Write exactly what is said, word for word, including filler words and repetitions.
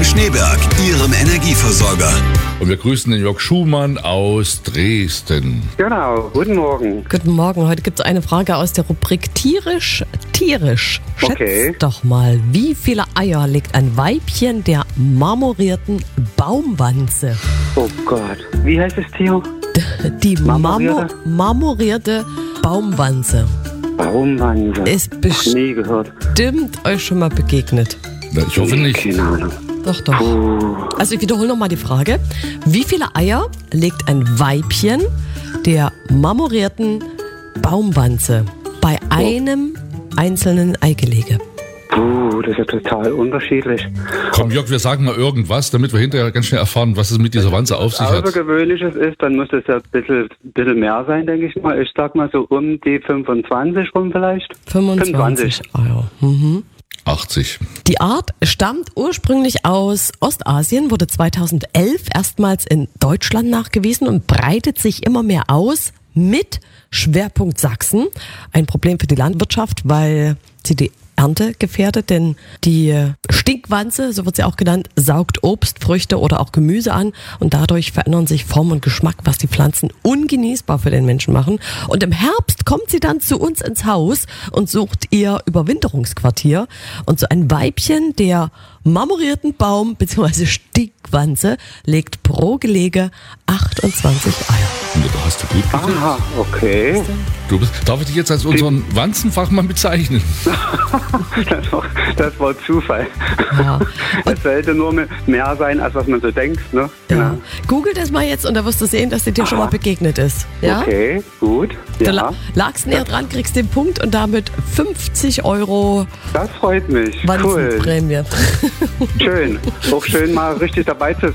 Schneeberg, Ihrem Energieversorger. Und wir grüßen den Jörg Schumann aus Dresden. Genau, guten Morgen. Guten Morgen, heute gibt es eine Frage aus der Rubrik Tierisch, Tierisch. Schätzt Okay. doch mal, wie viele Eier legt ein Weibchen der marmorierten Baumwanze? Oh Gott, wie heißt das Tier? Die marmor Marmorierte? marmorierte Baumwanze Baumwanze. ist Noch nie gehört. bestimmt euch schon mal begegnet. Na, ich hoffe nicht. Keine Ahnung. Doch, doch. Also ich wiederhole nochmal die Frage. Wie viele Eier legt ein Weibchen der marmorierten Baumwanze bei einem einzelnen Eigelege? Puh, das ist ja total unterschiedlich. Komm, Jörg, wir sagen mal irgendwas, damit wir hinterher ganz schnell erfahren, was es mit dieser Wanze auf sich hat. Außergewöhnliches ist, dann muss es ja ein bisschen, bisschen mehr sein, denke ich mal. Ich sag mal so um die fünfundzwanzig rum vielleicht. fünfundzwanzig Eier. Mhm. achtzig. Die Art stammt ursprünglich aus Ostasien, wurde zweitausendelf erstmals in Deutschland nachgewiesen und breitet sich immer mehr aus mit Schwerpunkt Sachsen. Ein Problem für die Landwirtschaft, weil sie die Ernte gefährdet, denn die Stinkwanze, so wird sie auch genannt, saugt Obst, Früchte oder auch Gemüse an und dadurch verändern sich Form und Geschmack, was die Pflanzen ungenießbar für den Menschen machen. Und im Herbst kommt sie dann zu uns ins Haus und sucht ihr Überwinterungsquartier. Und so ein Weibchen der marmorierten Baum- bzw. Stinkwanze legt pro Gelege achtundzwanzig Eier. Da hast du gut geguckt. Aha, okay. Du bist, darf ich dich jetzt als unseren Wanzenfachmann bezeichnen? Das war, das war Zufall. Ja. Es sollte nur mehr sein, als was man so denkt. Ne? Ja. Google das mal jetzt und da wirst du sehen, dass dir dir schon mal begegnet ist. Ja? Okay, gut. Du Ja, la- lagst näher dran, kriegst den Punkt und damit fünfzig Euro das freut mich. Cool. Wanzenprämie. Schön. Auch schön mal richtig dabei zu